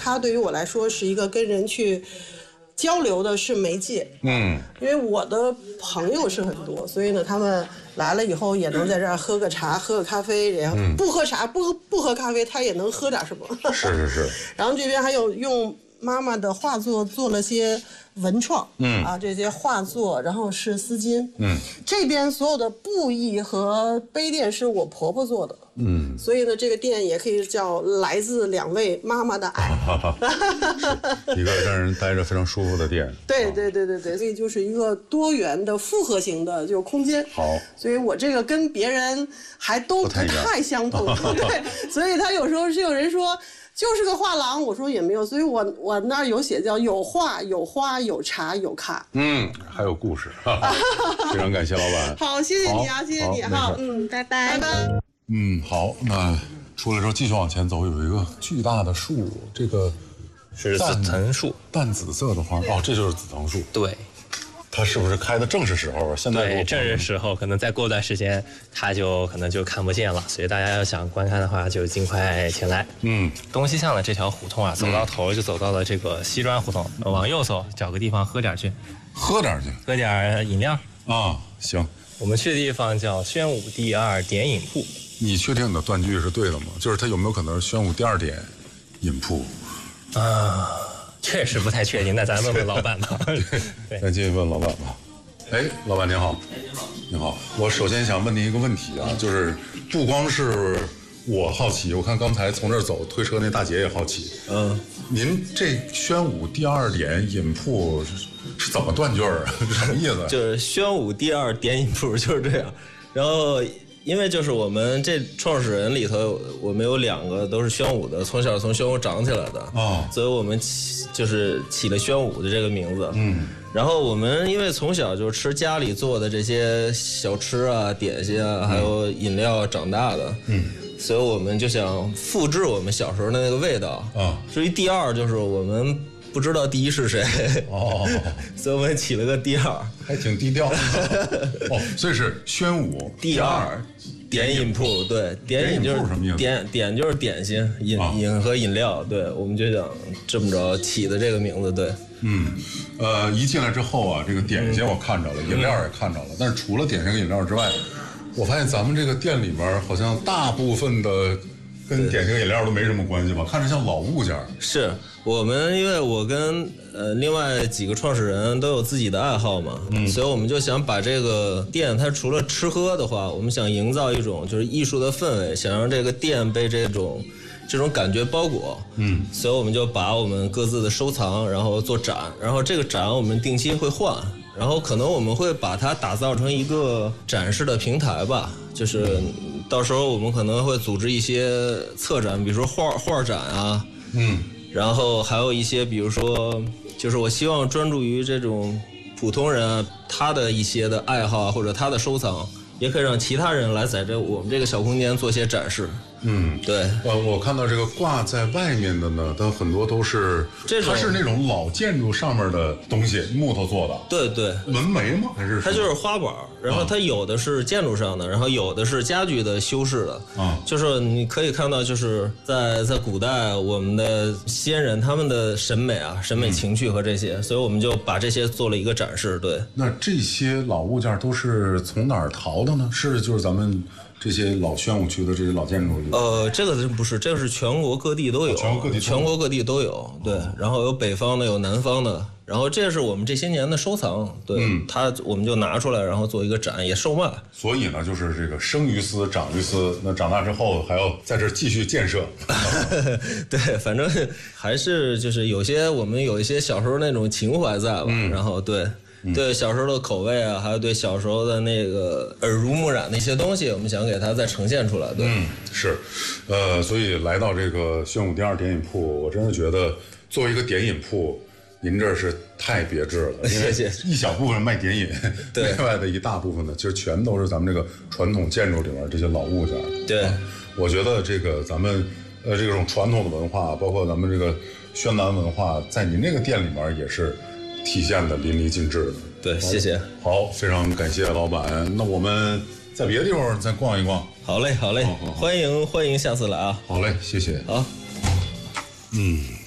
咖对于我来说是一个跟人去交流的是媒介，因为我的朋友是很多，所以呢，他们来了以后也能在这儿喝个茶、喝个咖啡，然后不喝茶、不喝咖啡，他也能喝点什么。 是。 然后这边还有用妈妈的画作做了些文创，这些画作，然后是丝巾，这边所有的布艺和杯垫是我婆婆做的，所以呢，这个店也可以叫来自2位妈妈的爱， 一个让人待着非常舒服的店。 对，所以就是一个多元的复合型的就空间。 好， 所以我这个跟别人还都不太相同，对，所以他有时候是有人说。就是个画廊，我说也没有，所以我那儿有写叫有画有花有茶有咖， 还有故事，非常感谢老板。 好，谢谢你啊，谢谢你哈，拜拜。 好，那出来之后继续往前走，有一个巨大的树，这个是紫藤树， 淡紫色的花，这就是紫藤树。 对。 它是不是开的正是时候？现在对，正是时候，可能再过段时间，它就可能就看不见了。所以大家要想观看的话，就尽快前来。东西向的这条胡同啊，走到头就走到了这个西砖胡同，往右走，找个地方喝点饮料啊。行， 我们去的地方叫宣武第2点饮铺。 你确定你的断句是对的吗？就是它有没有可能是宣武第2点饮铺？ 确实不太确定，那咱问问老板吧。 对，咱继续问老板吧。老板您好。您好，我首先想问您一个问题啊，就是不光是我好奇，我看刚才从这儿走推车那大姐也好奇。您这宣武第2点饮铺是怎么断句啊？什么意思？ 就是宣武第2点饮铺就是这样，然后。因为就是我们这创始人里头，我们有2个都是宣武的，从小从宣武长起来的所以我们起了宣武的这个名字。然后我们因为从小就吃家里做的这些小吃啊、点心啊，还有饮料长大的。所以我们就想复制我们小时候的那个味道。至于第2，就是我们不知道第1是谁。所以我们起了个第2， 还挺低调。所以是宣武第2点饮铺。对，点饮就是什么意思？ 点就是点心，饮和饮料。对，我们就想这么着起的这个名字。对， 一进来之后啊，这个点心我看着了，饮料也看着了，但是除了点心和饮料之外，我发现咱们这个店里边好像大部分的跟点心饮料都没什么关系吧？看着像老物件。 是我们，因为我跟另外几个创始人都有自己的爱好嘛，所以我们就想把这个店，它除了吃喝的话，我们想营造一种就是艺术的氛围，想让这个店被这种感觉包裹。所以我们就把我们各自的收藏，然后做展，然后这个展我们定期会换，然后可能我们会把它打造成一个展示的平台吧，就是到时候我们可能会组织一些策展，比如说画展啊，然后还有一些比如说就是我希望专注于这种普通人啊，他的一些的爱好啊，或者他的收藏，也可以让其他人来在我们这个小空间做些展示。对。 我看到这个挂在外面的呢，它很多都是它是那种老建筑上面的东西，木头做的。对，纹眉吗？还是它就是花板，然后它有的是建筑上的，然后有的是家具的修饰的。就是你可以看到，就是在古代我们的先人他们的审美情趣和这些，所以我们就把这些做了一个展示。对。 那这些老物件都是从哪儿淘的呢？就是咱们这些老宣武区的这些老建筑里？ 这个不是，这个是全国各地都有，全国各地都有。对，然后有北方的，有南方的，然后这是我们这些年的收藏。对，我们就拿出来，然后做一个展，也售卖。 所以呢，就是这个生于斯，长于斯，那长大之后还要在这继续建设。 对，反正还是就是我们有一些小时候那种情怀在吧，然后对小时候的口味啊，还有对小时候的那个耳濡目染的一些东西，我们想给它再呈现出来。对， 是，所以来到这个宣武第2点饮铺，我真的觉得作为一个点饮铺，您这是太别致了。 谢谢。 一小部分卖点饮，另外的一大部分呢，其实全都是咱们这个传统建筑里面这些老物件。 对， 我觉得这个咱们这种传统的文化，包括咱们这个宣南文化，在您这个店里面也是体现的淋漓尽致的。 对，谢谢。 好，非常感谢老板。那我们在别的地方再逛一逛。 好嘞，欢迎下次来啊。 好嘞，谢谢。 好。